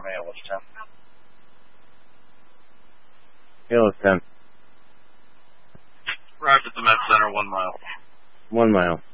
ALS 10. ALS 10. Arrived at the med center, 1 mile. 1 mile.